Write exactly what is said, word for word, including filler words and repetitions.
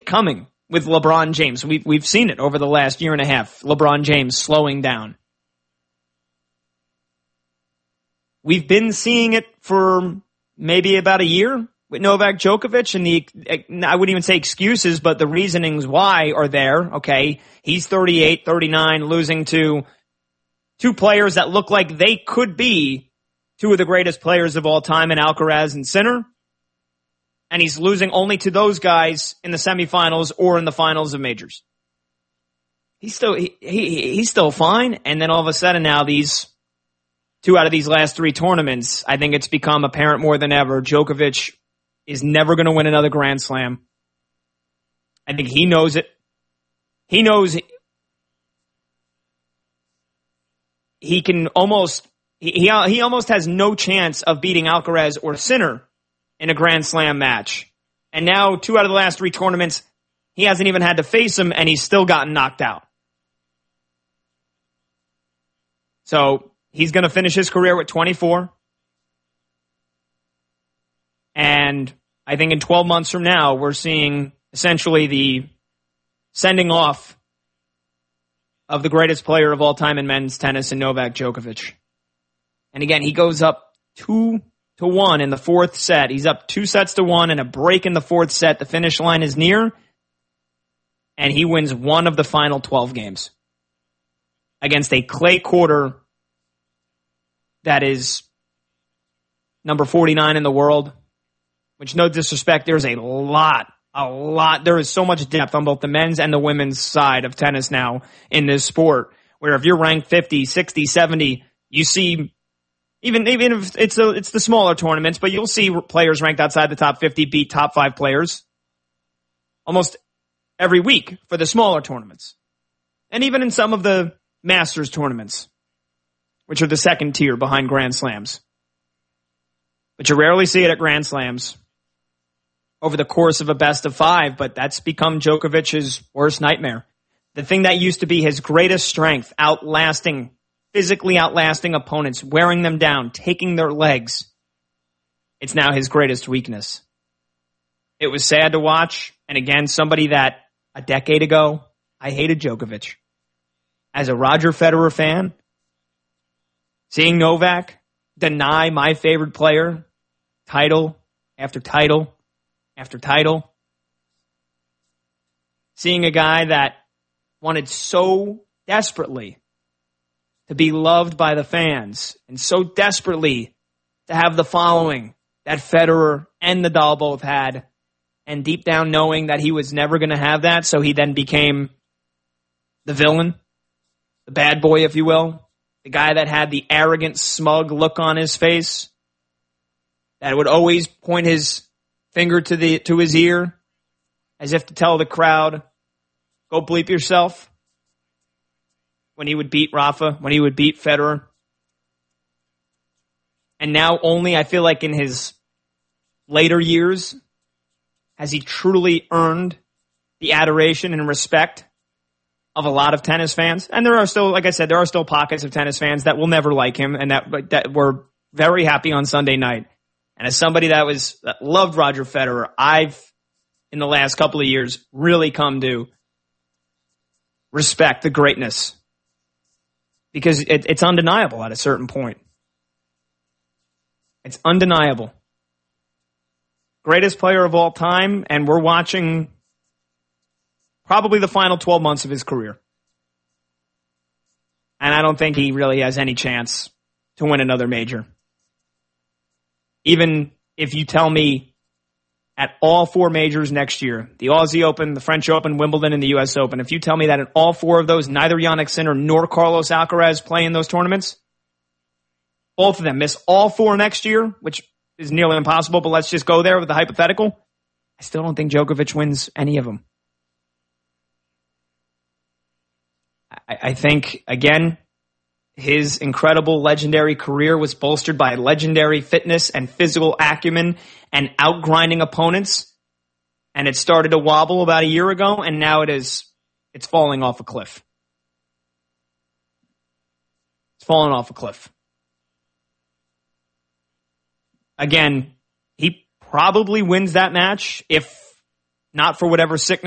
coming with LeBron James. We've, we've seen it over the last year and a half. LeBron James slowing down. We've been seeing it for maybe about a year with Novak Djokovic, and the, I wouldn't even say excuses, but the reasonings why are there. Okay, he's thirty-eight, thirty-nine, losing to two players that look like they could be two of the greatest players of all time in Alcaraz and Sinner. And he's losing only to those guys in the semifinals or in the finals of majors. He's still, he, he, he's still fine. And then all of a sudden now these two out of these last three tournaments, I think it's become apparent more than ever. Djokovic is never going to win another Grand Slam. I think he knows it. He knows he can almost, he, he, he almost has no chance of beating Alcaraz or Sinner in a Grand Slam match. And now two out of the last three tournaments, he hasn't even had to face him and he's still gotten knocked out. So he's going to finish his career with twenty-four. And I think in twelve months from now, we're seeing essentially the sending off of the greatest player of all time in men's tennis in Novak Djokovic. And again, he goes up two to one in the fourth set. He's up two sets to one and a break in the fourth set. The finish line is near. And he wins one of the final twelve games against a clay quarter that is number forty-nine in the world, which, no disrespect, there's a lot, a lot. There is so much depth on both the men's and the women's side of tennis now in this sport, where if you're ranked fifty, sixty, seventy, you see, even, even if it's a, it's the smaller tournaments, but you'll see players ranked outside the top fifty beat top five players almost every week for the smaller tournaments. And even in some of the Masters tournaments, which are the second tier behind Grand Slams. But you rarely see it at Grand Slams over the course of a best of five, but that's become Djokovic's worst nightmare. The thing that used to be his greatest strength, outlasting, physically outlasting opponents, wearing them down, taking their legs, it's now his greatest weakness. It was sad to watch, and again, somebody that a decade ago, I hated Djokovic. As a Roger Federer fan, seeing Novak deny my favorite player title after title after title, seeing a guy that wanted so desperately to be loved by the fans and so desperately to have the following that Federer and Nadal both had, and deep down knowing that he was never going to have that, so he then became the villain, the bad boy, if you will. The guy that had the arrogant, smug look on his face, that would always point his finger to the to his ear as if to tell the crowd, go bleep yourself, when he would beat Rafa, when he would beat Federer. And now only, I feel like in his later years, has he truly earned the adoration and respect of a lot of tennis fans. And there are still, like I said, there are still pockets of tennis fans that will never like him and that that were very happy on Sunday night. And as somebody that was that loved Roger Federer, I've, in the last couple of years, really come to respect the greatness, because it, it's undeniable at a certain point. It's undeniable. Greatest player of all time, and we're watching probably the final twelve months of his career. And I don't think he really has any chance to win another major. Even if you tell me at all four majors next year, the Aussie Open, the French Open, Wimbledon, and the U S Open, if you tell me that in all four of those, neither Jannik Sinner nor Carlos Alcaraz play in those tournaments, both of them miss all four next year, which is nearly impossible, but let's just go there with the hypothetical, I still don't think Djokovic wins any of them. I, I think, again, his incredible legendary career was bolstered by legendary fitness and physical acumen and outgrinding opponents. And it started to wobble about a year ago, and now it is, it's falling off a cliff. It's falling off a cliff. Again, he probably wins that match, if not for whatever sickness